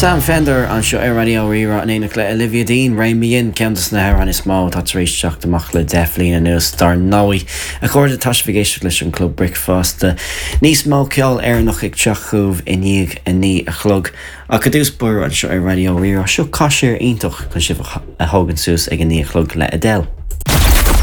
Sam Fender an seo radio rira an éanaach le Olivia Dean Raimion ceantas na hair an is má tá rééis seach amach le deflín an nuas dar nóí a chuir de taisfigéisi leis an club Brickfast níos má ceall ar nach ag teachúh iníag a ní a chlog a go dús bur an seo radio rira seo caiisiir iontoch chun sibh a thugann suas ag an ní a chlog le Adele.